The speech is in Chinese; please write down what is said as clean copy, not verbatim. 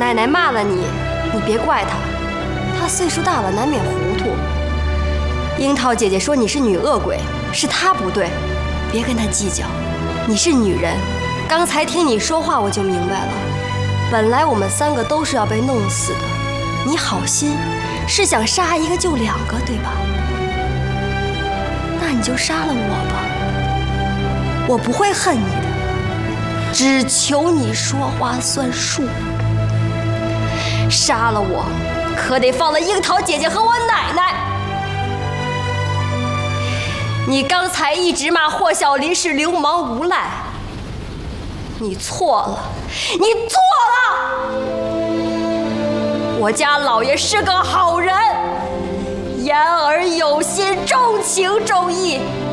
奶奶骂了你，你别怪她，她岁数大了难免糊涂。樱桃姐姐说你是女恶鬼，是她不对，别跟她计较。你是女人，刚才听你说话我就明白了，本来我们3个都是要被弄死的，你好心是想杀一个救2个，对吧？那你就杀了我吧，我不会恨你的，只求你说话算数。杀了我，可得放了樱桃姐姐和我奶奶。你刚才一直骂霍小林是流氓无赖，你错了，你错了！我家老爷是个好人，言而有信，重情重义。